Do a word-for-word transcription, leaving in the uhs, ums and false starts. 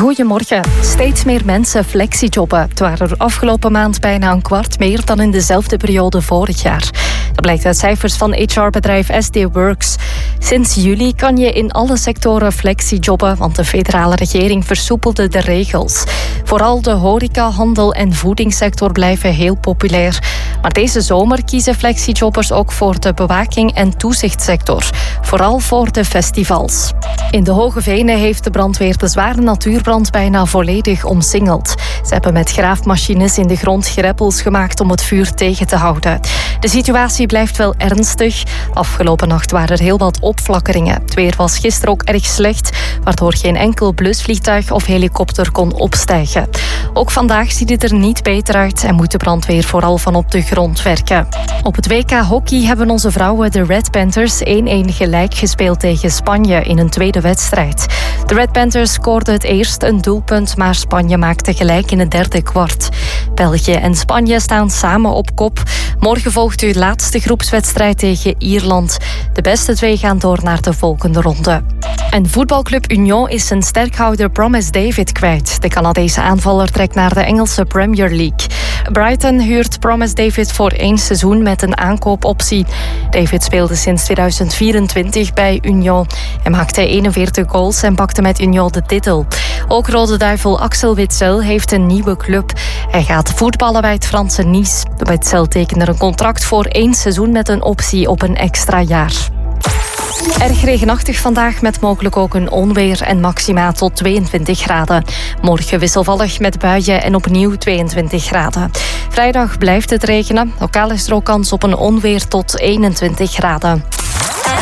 Goedemorgen. Steeds meer mensen flexijobben. Het waren er afgelopen maand bijna een kwart meer dan in dezelfde periode vorig jaar. Dat blijkt uit cijfers van H R-bedrijf S D Works. Sinds juli kan je in alle sectoren flexijobben, want de federale regering versoepelde de regels. Vooral de horeca, handel en voedingssector blijven heel populair. Maar deze zomer kiezen flexijobbers ook voor de bewaking- en toezichtssector. Vooral voor de festivals. In de Hoge Venen heeft de brandweer de zware natuurbrand bijna volledig omsingeld. Ze hebben met graafmachines in de grond greppels gemaakt om het vuur tegen te houden. De situatie blijft wel ernstig. Afgelopen nacht waren er heel wat opflakkeringen. Het weer was gisteren ook erg slecht, waardoor geen enkel blusvliegtuig of helikopter kon opstijgen. Ook vandaag ziet het er niet beter uit en moet de brandweer vooral van op de grond werken. Op het W K hockey hebben onze vrouwen, de Red Panthers, één-één gelijk gespeeld tegen Spanje in een tweede wedstrijd. De Red Panthers scoorden het eerst een doelpunt, maar Spanje maakte gelijk in het derde kwart. België en Spanje staan samen op kop. Morgen volgt uw laatste groepswedstrijd tegen Ierland. De beste twee gaan door naar de volgende ronde. En voetbalclub Union is zijn sterkhouder Promise David kwijt. De Canadese aanvaller trekt naar de Engelse Premier League. Brighton huurt Promise David voor één seizoen met een aankoopoptie. David speelde sinds tweeduizend vierentwintig bij Union. Hij maakte eenenveertig goals en pakte met Union de titel. Ook Rode Duivel Axel Witsel heeft een nieuwe club. Hij gaat voetballen bij het Franse Nice. Witsel tekende een contract voor één seizoen met een optie op een extra jaar. Erg regenachtig vandaag met mogelijk ook een onweer en maxima tot tweeëntwintig graden. Morgen wisselvallig met buien en opnieuw tweeëntwintig graden. Vrijdag blijft het regenen. Lokaal is er ook kans op een onweer tot eenentwintig graden.